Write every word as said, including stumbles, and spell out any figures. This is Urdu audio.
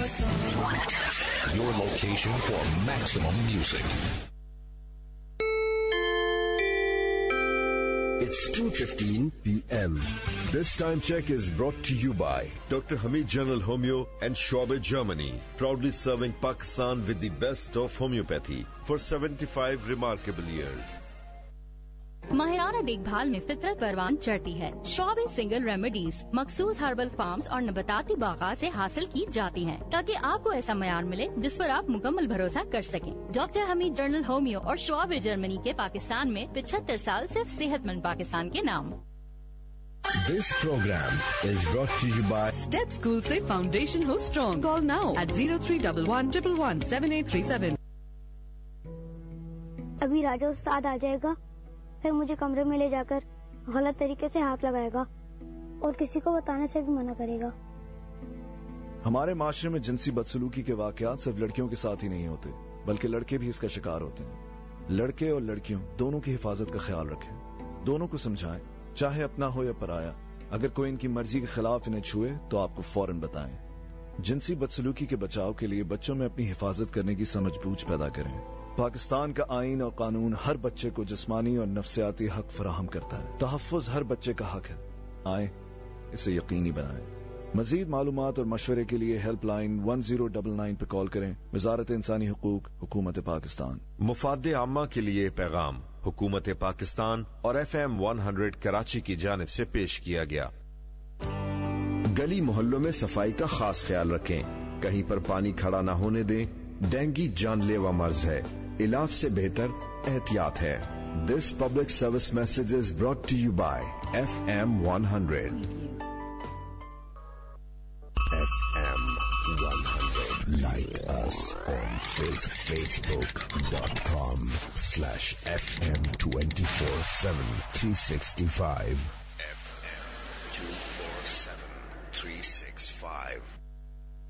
Your location for maximum music. It's two fifteen p.m. This time check is brought to you by Doctor Hamid General Homeo and Schwabe Germany, proudly serving Pakistan with the best of homeopathy for seventy-five remarkable years. ماہرانہ دیکھ بھال میں فطرت پروان چڑھتی ہے. شعبے سنگل ریمیڈیز مخصوص ہربل فارمز اور نباتاتی باغات سے حاصل کی جاتی ہیں تاکہ آپ کو ایسا معیار ملے جس پر آپ مکمل بھروسہ کر سکیں. ڈاکٹر حمید جنرل ہومیو اور شعبے جرمنی کے پاکستان میں پچہتر سال صرف صحت مند پاکستان کے نام. This program is brought to you by Step School سے foundation who strong. Call now at zero three one one one one one seven eight three seven. ابھی راجا استاد آ جائے گا, پھر مجھے کمرے میں لے جا کر غلط طریقے سے ہاتھ لگائے گا اور کسی کو بتانے سے بھی منع کرے گا. ہمارے معاشرے میں جنسی بدسلوکی کے واقعات صرف لڑکیوں کے ساتھ ہی نہیں ہوتے بلکہ لڑکے بھی اس کا شکار ہوتے ہیں. لڑکے اور لڑکیوں دونوں کی حفاظت کا خیال رکھیں, دونوں کو سمجھائیں, چاہے اپنا ہو یا پرایا. اگر کوئی ان کی مرضی کے خلاف انہیں چھوئے تو آپ کو فوراً بتائیں. جنسی بدسلوکی کے بچاؤ کے لیے بچوں میں اپنی حفاظت کرنے کی سمجھ بوجھ پیدا کریں. پاکستان کا آئین اور قانون ہر بچے کو جسمانی اور نفسیاتی حق فراہم کرتا ہے. تحفظ ہر بچے کا حق ہے. آئیں اسے یقینی بنائیں. مزید معلومات اور مشورے کے لیے help line one zero double nine پہ کال کریں. وزارت انسانی حقوق, حکومت پاکستان. مفاد عامہ کے لیے پیغام حکومت پاکستان اور F M one hundred Karachi کی جانب سے پیش کیا گیا. گلی محلوں میں صفائی کا خاص خیال رکھیں. کہیں پر پانی کھڑا نہ ہونے دیں. ڈینگی جان لیوا مرض ہے, علاج سے بہتر احتیاط ہے. This public service message is brought to you by F M one hundred. F M one hundred. Like us on facebook dot com slash F M twenty-four seven three sixty-five. F M two four seven three six five.